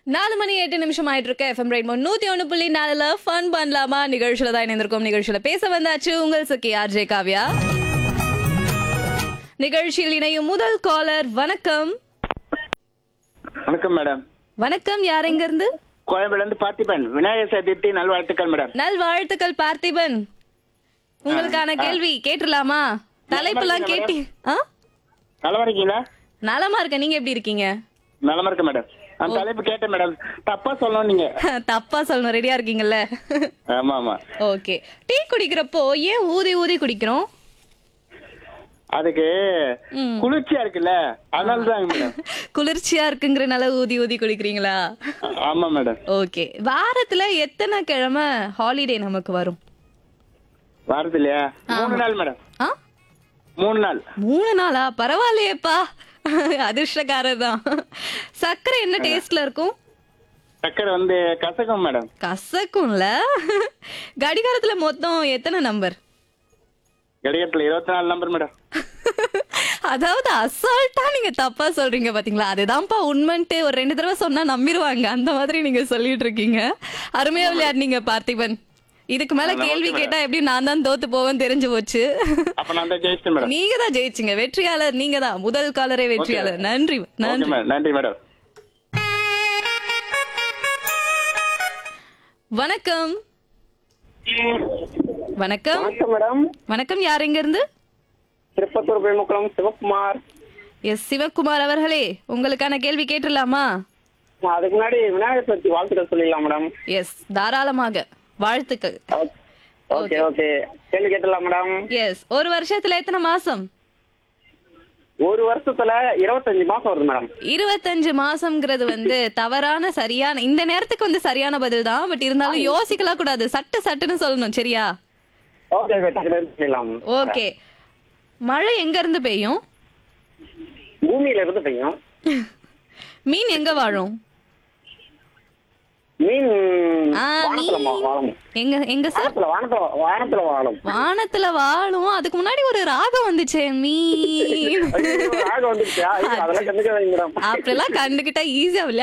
4:08 ஆயிட்டு இருக்கு. FM rainbow 101.4 fun பண்ணலாமா நிகழ்ச்சியில தான் இணைந்திருக்கோம். நிகழ்ச்சியில பேச வந்தாச்சு உங்கள் சகி ஆர்ஜே காவ்யா. நிகழ்ச்சியில் இணையும் முதல் காலர். வணக்கம். வணக்கம் மேடம். வணக்கம். யார் எங்க இருந்து? கோயம்பேடுல இருந்து பார்த்திபன். விநாயகர் சதுர்த்தி நல்வாழ்த்துக்கள் மேடம். நல்வாழ்த்துக்கள் பார்த்திபன். உங்களுக்கான கேள்வி கேட்டுலாமா? தலைப்பெல்லாம் கேட்டி நலமா இருக்கீங்களா? நலமா இருக்க. நீங்க எப்படி இருக்கீங்க? நலமா இருக்க மேடம். அந்த தலைப்பு கேட்டேன் மேடம். தப்பா சொல்லணும் நீங்க. தப்பா சொல்லணும். ரெடியா இருக்கீங்கல்ல? ஆமா ஆமா. ஓகே. டீ குடிக்கிறப்போ ஏன் ஊதி ஊதி குடிக்கிறோம்? அதுக்கு குளிர்ச்சியா இருக்குல்ல, அதனால தான் மேடம். குளிர்ச்சியா இருக்குங்கறனால ஊதி ஊதி குடிக்கிறீங்களா? ஆமா மேடம். ஓகே. வாரத்துல எத்தனை கிழமை ஹாலிடே நமக்கு வரும்? வாரத்துலயா 3 நாள் மேடம். 3 நாள். 3 நாளா? பரவாயில்லையேப்பா, அதிர்ஷ்டக்காரர் தான். சர்க்கரை என்ன டேஸ்ட்ல இருக்கும்? சக்கரை வந்து கசக்கும் மேடம். கசக்கும்ல. கடிகாரத்துல மொத்தம் எத்தனை நம்பர்? கடிகாரத்துல 24 number madam. அதாவது அசால்ட்டா நீங்க தப்பா சொல்றீங்க பாத்தீங்களா? அதுதான்ப்பா உண்மைன்ட்டு ஒரு 2 தடவை சொன்னா நம்பிடுவாங்க. அந்த மாதிரி நீங்க சொல்லிட்டு இருக்கீங்க. அருமையா விளையாடுனீங்க பார்த்திபன். இதுக்கு மேல கேள்வி கேட்டா எப்படி நான் தான் தோத்து போவேன்னு தெரிஞ்சு போச்சு. அப்ப நான் தான் ஜெயிச்சேன் மேடம். நீங்க தான் ஜெயிச்சீங்க. வெற்றியாளர் நீங்க தான். முதல் காலரே வெற்றியாளர். நன்றி நன்றி. நன்றி மேடம். வணக்கம். வணக்கம். வணக்கம் மேடம். வணக்கம். யார் எங்க இருந்து? திருப்பத்தூர் பெருமுக்குளம் சிவகுமார். எஸ் சிவகுமார் அவர்களே, உங்களுக்கான கேள்வி கேட்டுடலாமா? அதுக்கு முன்னாடி விநாயகர் சதுர்த்தி வாழ்த்துக்கள் சொல்லிடலாம் மேடம். எஸ் தாராளமாக. வாழ்த்துக்கள். Okay okay. கேள்வி கேட்டலாம் மேடம். எஸ். ஒரு வருஷத்துல எத்தனை மாசம்? ஒரு வருஷத்துல 25 மாசம் வருது மேடம். 25 மாசம்ங்கிறது வந்து தவறான சரியான இந்த நேரத்துக்கு வந்து சரியான பதில் தான். பட் இருந்தாலும் யோசிக்கலாம் கூடாது. சட்டுன்னு சொல்லணும். சரியா? ஓகே சொல்லிடலாம். ஓகே. மழை எங்க இருந்து பெய்யும்? பூமியில இருந்து பெய்யும். மீன் எங்க வாழும்? மீன் மீன். வாழும். எங்க சார்? வானத்துல வாழும். வானத்துல வாழும். அதுக்கு முன்னாடி ஒரு ராகம் வந்துச்சே, மீன். அதெல்லாம் கண்டுக்க வைங்க மேடம். அப்படிலாம் கண்டுகிட்டா ஈஸியா